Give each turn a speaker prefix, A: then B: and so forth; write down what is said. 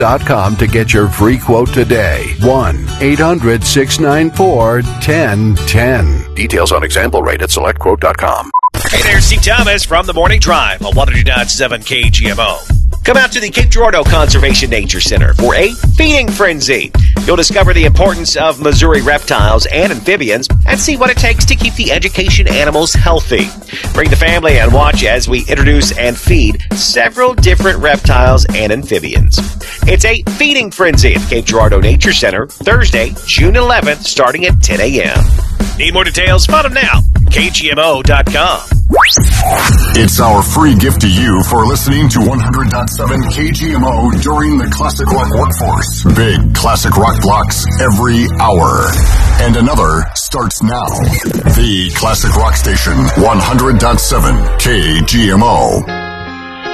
A: KGMO.com to get your free quote today. 1-800-694-1010. Details on example rate at selectquote.com.
B: Hey there, Steve Thomas from The Morning Drive on 100.7 KGMO. Come out to the Cape Girardeau Conservation Nature Center for a feeding frenzy. You'll discover the importance of Missouri reptiles and amphibians and see what it takes to keep the education animals healthy. Bring the family and watch as we introduce and feed several different reptiles and amphibians. It's a feeding frenzy at the Cape Girardeau Nature Center, Thursday, June 11th, starting at 10 a.m. Need more details? Find them now. KGMO.com.
C: It's our free gift to you for listening to 100.7 KGMO during the Classic Rock Workforce. Big Classic Rock blocks every hour. And another starts now. The Classic Rock Station, 100.7 KGMO.